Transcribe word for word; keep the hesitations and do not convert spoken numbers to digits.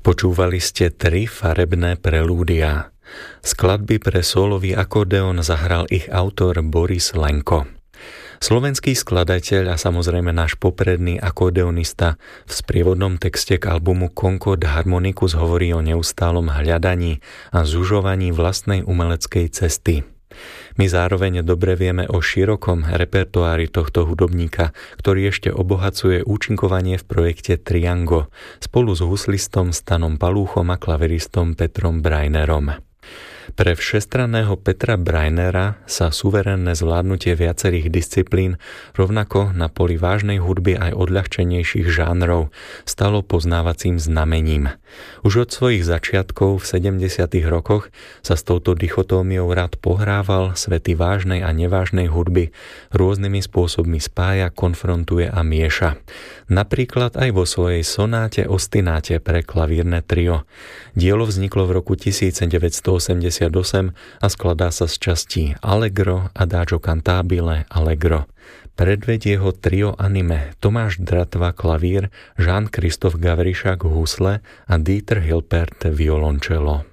Počúvali ste tri farebné prelúdia. Skladby pre sólový akordeón zahral ich autor Boris Lenko. Slovenský skladateľ a samozrejme náš popredný akordeonista v sprievodnom texte k albumu Concord Harmonicus hovorí o neustálom hľadaní a zužovaní vlastnej umeleckej cesty. My zároveň dobre vieme o širokom repertoári tohto hudobníka, ktorý ešte obohacuje účinkovanie v projekte Triango spolu s huslistom Stanom Palúchom a klaviristom Petrom Brajnerom. Pre všestranného Petra Brajnera sa suverénne zvládnutie viacerých disciplín, rovnako na poli vážnej hudby aj odľahčenejších žánrov, stalo poznávacím znamením. Už od svojich začiatkov v sedemdesiatych rokoch sa s touto dichotómiou rád pohrával, svety vážnej a nevážnej hudby rôznymi spôsobmi spája, konfrontuje a mieša. Napríklad aj vo svojej sonáte Ostináte pre klavírne trio. Dielo vzniklo v roku devätnásťstoosemdesiatosem a skladá sa z častí Allegro, Adagio cantabile, Allegro. Predvedie ho trio anime Tomáš Dratva klavír, Jean-Christophe Gavrišak husle a Dieter Hilpert violončelo.